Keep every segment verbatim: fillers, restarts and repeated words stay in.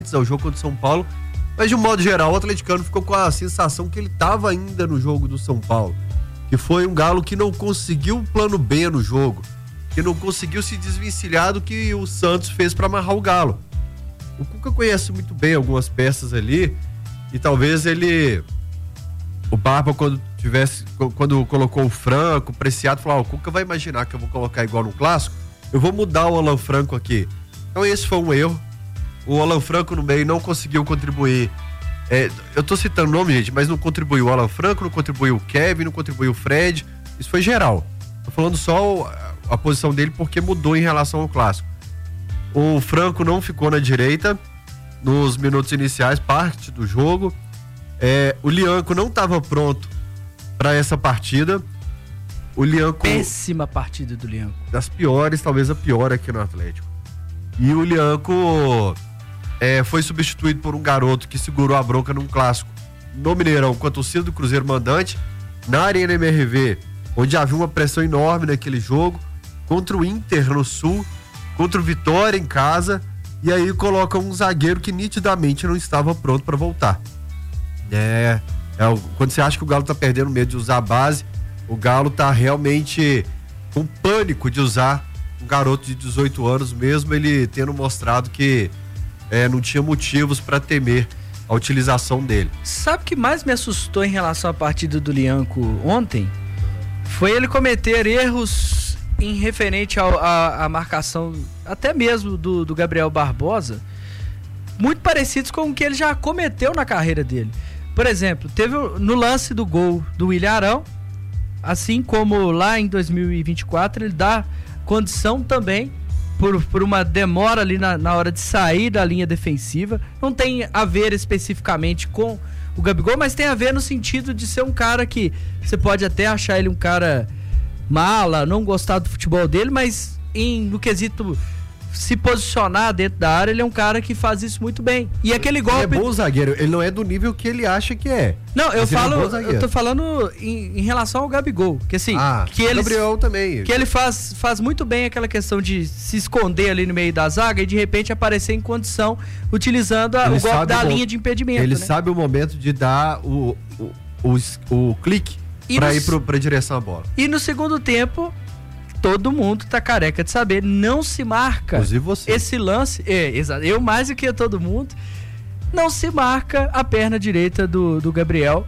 ao jogo contra o São Paulo, mas de um modo geral o atleticano ficou com a sensação que ele estava ainda no jogo do São Paulo, que foi um Galo que não conseguiu um plano B no jogo, que não conseguiu se desvencilhar do que o Santos fez para amarrar o Galo. O Cuca conhece muito bem algumas peças ali e talvez ele, o Barba quando tivesse, quando colocou o Franco, o Preciado, falou, ah, o Cuca vai imaginar que eu vou colocar igual no clássico, eu vou mudar o Alan Franco aqui. Então esse foi um erro. O Alan Franco no meio não conseguiu contribuir. É, eu tô citando nome, gente, mas não contribuiu o Alan Franco, não contribuiu o Kevin, não contribuiu o Fred. Isso foi geral. Tô falando só a, a posição dele porque mudou em relação ao clássico. O Franco não ficou na direita nos minutos iniciais, parte do jogo. É, o Lianco não estava pronto para essa partida. O Lianco... Péssima partida do Lianco. Das piores, talvez a pior aqui no Atlético. E o Lianco é, foi substituído por um garoto que segurou a bronca num clássico no Mineirão com a torcida do Cruzeiro mandante, na Arena M R V, onde havia uma pressão enorme naquele jogo, contra o Inter no Sul, contra o Vitória em casa, e aí coloca um zagueiro que nitidamente não estava pronto para voltar. É, é, quando você acha que o Galo tá perdendo medo de usar a base, o Galo tá realmente com pânico de usar um garoto de dezoito anos, mesmo ele tendo mostrado que é, não tinha motivos para temer a utilização dele. Sabe o que mais me assustou em relação à partida do Lianco ontem? Foi ele cometer erros em referente à marcação, até mesmo do, do Gabriel Barbosa, muito parecidos com o que ele já cometeu na carreira dele. Por exemplo, teve no lance do gol do William Arão, assim como lá em dois mil e vinte e quatro, ele dá condição também por, por uma demora ali na, na hora de sair da linha defensiva. Não tem a ver especificamente com o Gabigol, mas tem a ver no sentido de ser um cara que você pode até achar ele um cara mala, não gostar do futebol dele, mas em, no quesito se posicionar dentro da área, ele é um cara que faz isso muito bem. E aquele golpe... Ele é bom zagueiro, ele não é do nível que ele acha que é. Não, eu falo, é eu tô falando em, em relação ao Gabigol, que assim, ah, que ele, Gabriel também. Que ele faz, faz muito bem aquela questão de se esconder ali no meio da zaga e de repente aparecer em condição, utilizando a, o golpe da o, linha de impedimento. Ele né? sabe o momento de dar o, o, o, o clique para ir pro, pra direção à bola. E no segundo tempo, todo mundo tá careca de saber, não se marca. Inclusive você. Esse lance, é, exato, eu mais do que todo mundo, não se marca a perna direita do, do Gabriel.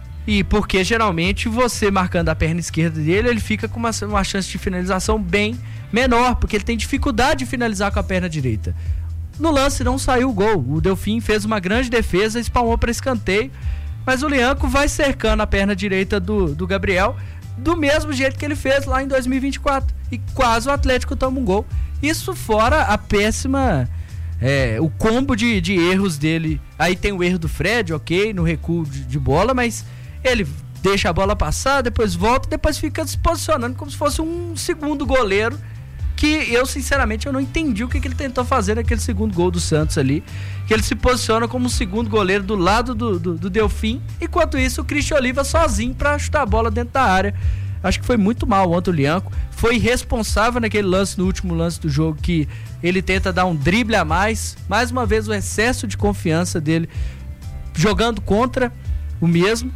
E porque geralmente você marcando a perna esquerda dele, ele fica com uma, uma chance de finalização bem menor, porque ele tem dificuldade de finalizar com a perna direita. No lance não saiu o gol, o Delfim fez uma grande defesa, espalmou para escanteio, mas o Lianco vai cercando a perna direita do, do Gabriel, do mesmo jeito que ele fez lá em dois mil e vinte e quatro. E quase o Atlético toma um gol. Isso fora a péssima... É, o combo de, de erros dele. Aí tem o erro do Fred, ok, no recuo de, de bola, mas ele deixa a bola passar, depois volta, depois fica se posicionando como se fosse um segundo goleiro, que eu sinceramente eu não entendi o que, que ele tentou fazer naquele segundo gol do Santos ali, que ele se posiciona como um segundo goleiro do lado do, do, do Delfim, enquanto isso o Christian Oliva sozinho para chutar a bola dentro da área. Acho que foi muito mal ontem o Lianco, foi irresponsável naquele lance, no último lance do jogo, que ele tenta dar um drible a mais, mais uma vez o excesso de confiança dele jogando contra o mesmo,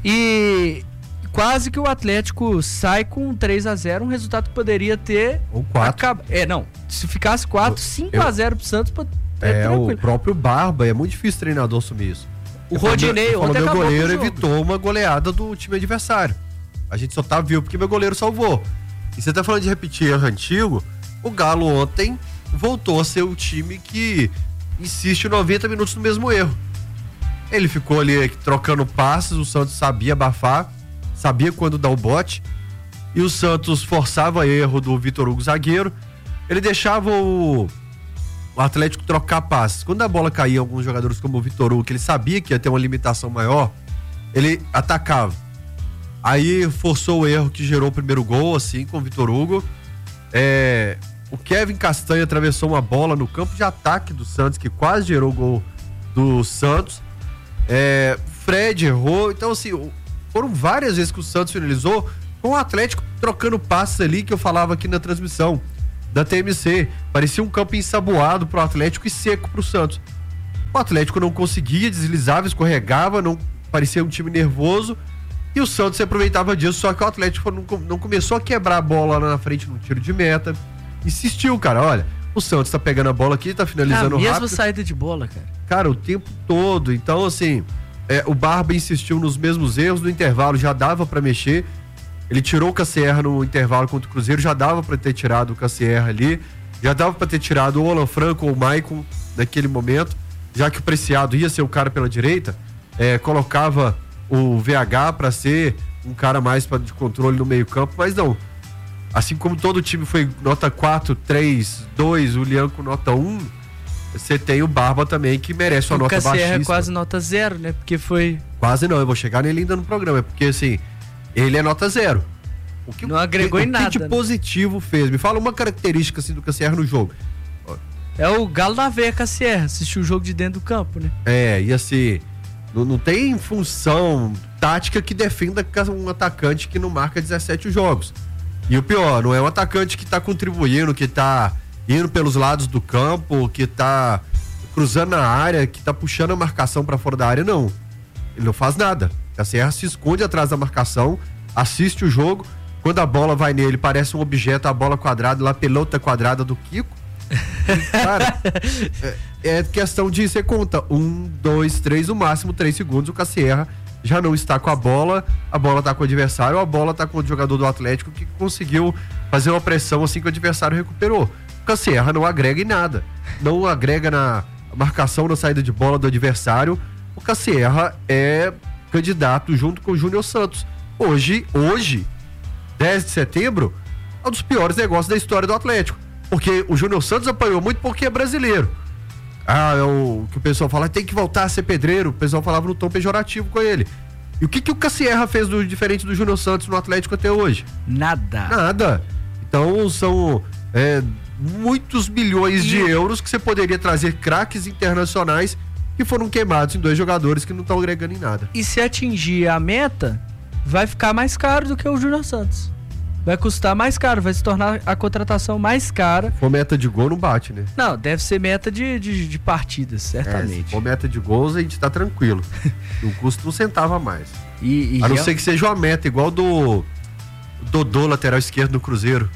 e quase que o Atlético sai com três a zero, um resultado que poderia ter... Ou quatro. Acaba... É, não, se ficasse quatro, cinco a zero pro Santos... É, é o próprio Barba, é muito difícil o treinador assumir isso. O Rodinei ontem meu acabou goleiro com o jogo. Evitou uma goleada do time adversário. A gente só tá vivo porque meu goleiro salvou. E você tá falando de repetir erro antigo, o Galo ontem voltou a ser o time que insiste noventa minutos no mesmo erro. Ele ficou ali trocando passes, o Santos sabia abafar, sabia quando dar o bote, e o Santos forçava erro do Vitor Hugo zagueiro, ele deixava o, o Atlético trocar passes. Quando a bola caía em alguns jogadores como o Vitor Hugo, que ele sabia que ia ter uma limitação maior, ele atacava. Aí forçou o erro que gerou o primeiro gol, assim, com o Vitor Hugo. É, o Kevin Castanha atravessou uma bola no campo de ataque do Santos, que quase gerou o gol do Santos. É, Fred errou. Então, assim, foram várias vezes que o Santos finalizou com o Atlético trocando passes ali, que eu falava aqui na transmissão da T M C. Parecia um campo ensaboado pro Atlético e seco pro Santos. O Atlético não conseguia, deslizava, escorregava, não parecia um time nervoso. E o Santos se aproveitava disso, só que o Atlético não, não começou a quebrar a bola lá na frente no tiro de meta. Insistiu, cara, olha, o Santos tá pegando a bola aqui, tá finalizando ah, mesmo rápido. saída de bola, cara. Cara, o tempo todo. Então, assim, é, o Barba insistiu nos mesmos erros, no intervalo já dava pra mexer. Ele tirou o Cassierra no intervalo contra o Cruzeiro, já dava pra ter tirado o Cassierra ali, já dava pra ter tirado o Alan Franco ou o Maicon naquele momento, já que o Preciado ia ser o cara pela direita, é, colocava o V H pra ser um cara mais pra, de controle no meio campo, mas não. Assim como todo time foi nota quatro, três, dois, o Lianco nota um, você tem o Barba também que merece uma o nota baixíssima. O Cassierra é quase nota zero, né? Porque foi... Quase não, eu vou chegar nele ainda no programa, porque assim, ele é nota zero. O que, não agregou o, em nada. O que de né? positivo fez? Me fala uma característica assim do Cassierra no jogo. É o Galo na veia Cassierra, assistiu o jogo de dentro do campo, né? É, e assim, não, não tem função tática que defenda um atacante que não marca dezessete jogos. E o pior, não é um atacante que tá contribuindo, que tá indo pelos lados do campo, que tá cruzando a área, que tá puxando a marcação para fora da área, não. Ele não faz nada. Cassierra se esconde atrás da marcação, assiste o jogo, quando a bola vai nele, parece um objeto, a bola quadrada, lá pelota quadrada do Kiko. E, cara, é, é questão de você conta, um, dois, três, no máximo três segundos, o Cassierra já não está com a bola, a bola está com o adversário, a bola está com o jogador do Atlético que conseguiu fazer uma pressão assim que o adversário recuperou. O Cassierra não agrega em nada, não agrega na marcação, na saída de bola do adversário. O Cassierra é candidato junto com o Júnior Santos. Hoje, hoje, dez de setembro, é um dos piores negócios da história do Atlético, porque o Júnior Santos apanhou muito porque é brasileiro. Ah, é o que o pessoal fala, tem que voltar a ser pedreiro. O pessoal falava no tom pejorativo com ele. E o que, que o Cassierra fez do, diferente do Júnior Santos no Atlético até hoje? Nada. Nada. Então são é, muitos milhões e... de euros que você poderia trazer craques internacionais que foram queimados em dois jogadores que não estão agregando em nada. E se atingir a meta, vai ficar mais caro do que o Júnior Santos. Vai custar mais caro, vai se tornar a contratação mais cara. Se for meta de gol, não bate, né? Não, deve ser meta de, de, de partidas, certamente. É, se for meta de gols, a gente tá tranquilo. Não custa um centavo a mais. E, e a não real... ser que seja uma meta igual do Dodô, lateral esquerdo do Cruzeiro.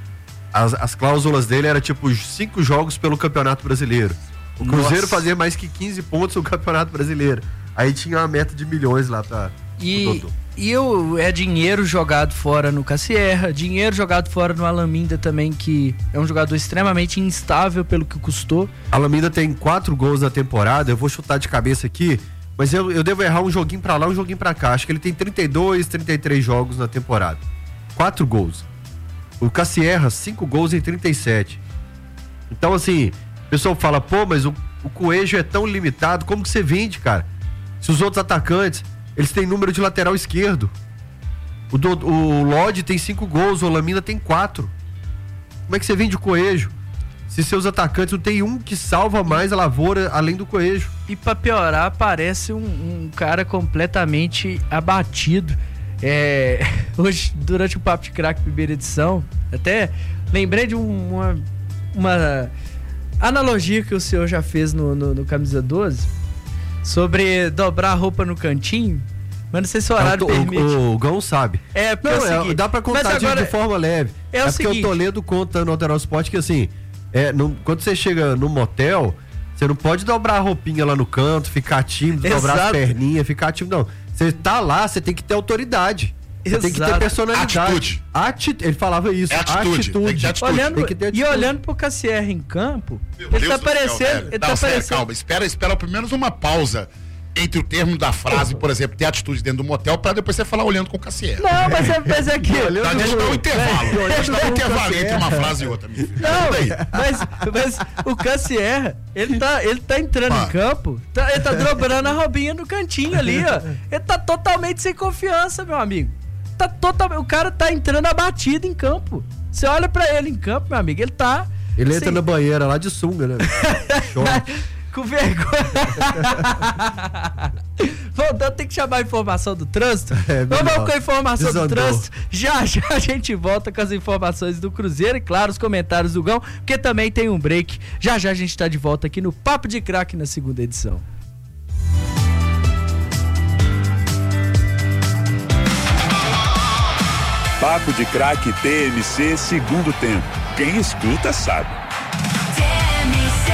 As, as cláusulas dele eram tipo cinco jogos pelo Campeonato Brasileiro. O Cruzeiro Nossa. fazia mais que quinze pontos no Campeonato Brasileiro. Aí tinha uma meta de milhões lá pra e... o Dodô. E eu, é dinheiro jogado fora no Cassierra, dinheiro jogado fora no Alaminda também, que é um jogador extremamente instável pelo que custou. Alaminda tem quatro gols na temporada, eu vou chutar de cabeça aqui, mas eu, eu devo errar um joguinho pra lá, um joguinho pra cá. Acho que ele tem trinta e dois, trinta e três jogos na temporada. Quatro gols. O Cassierra, cinco gols em trinta e sete. Então, assim, o pessoal fala, pô, mas o, o Coelho é tão limitado, como que você vende, cara? Se os outros atacantes... Eles têm número de lateral esquerdo. O, do, o Lodge tem cinco gols, o Olamina tem quatro. Como é que você vende o Coelho? Se seus atacantes não tem um que salva mais a lavoura além do Coelho. E pra piorar, parece um, um cara completamente abatido. É, hoje, durante o Papo de Craque primeira edição, até lembrei de um, uma, uma analogia que o senhor já fez no, no, no Camisa doze. Sobre dobrar a roupa no cantinho, mas não sei se o horário o, permite. O, o Gão sabe. É, porque não, é o seguinte, dá pra contar de, de forma leve. É, é o porque seguinte, o Toledo conta no Alterosport Sport que assim, é, não, quando você chega no motel, você não pode dobrar a roupinha lá no canto, ficar tímido, Exato. dobrar as perninhas, ficar tímido, não. Você tá lá, você tem que ter autoridade. Você tem que ter personalidade. Atitude. Ati... Ele falava isso. É atitude. Atitude. Tem que ter atitude. Olhando, tem que ter atitude. E olhando pro Cassierra em campo, Meu ele Deus tá do céu, parecendo. Ele Não, tá sério, parecendo. calma, espera, espera pelo menos uma pausa entre o termo da frase, por exemplo, ter atitude dentro do motel, pra depois você falar olhando com o Cassierra. Não, mas é, mas é que. Tá, deixa eu dar um intervalo. É, Deixa eu dar um olhando intervalo com entre uma frase e outra, meu filho. Não, mas, mas o Cassierra, ele tá, ele tá entrando Pá. em campo, tá, ele tá dobrando a robinha no cantinho ali, ó. Ele tá totalmente sem confiança, meu amigo. Tá totalmente, o cara tá entrando abatido em campo. Você olha pra ele em campo, meu amigo, ele tá... Ele entra assim, na banheira lá de sunga, né? Short. com vergonha. Rodando, tem que chamar a informação do trânsito. É, Vamos com a informação Desandou. do trânsito. Já, já a gente volta com as informações do Cruzeiro e, claro, os comentários do Gão, porque também tem um break. Já, já a gente tá de volta aqui no Papo de Craque na segunda edição. Papo de Craque T M C, segundo tempo. Quem escuta sabe. T M C.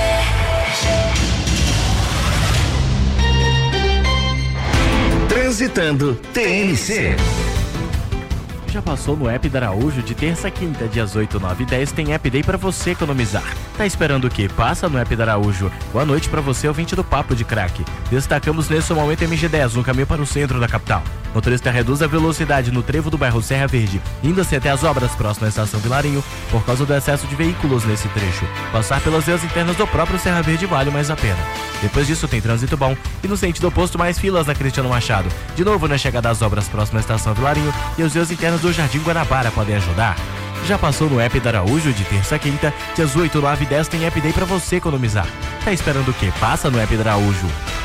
Transitando T M C. Já passou no app da Araújo de terça a quinta, dias oito, nove e dez, tem App Day pra você economizar. Tá esperando o quê? Passa no app da Araújo. Boa noite pra você, ouvinte do Papo de Craque. Destacamos nesse momento M G dez, no caminho para o centro da capital. Motorista reduz a velocidade no trevo do bairro Serra Verde, indo-se até as obras próximas à estação Vilarinho, por causa do excesso de veículos nesse trecho. Passar pelas vias internas do próprio Serra Verde vale mais a pena. Depois disso tem trânsito bom e no sentido oposto mais filas na Cristiano Machado. De novo na chegada às obras próximas à estação Vilarinho e os vias internas do Jardim Guanabara podem ajudar. Já passou no app da Araújo de terça a quinta, dias oito, nove e dez tem App Day pra você economizar. Tá esperando o quê? Passa no app da Araújo.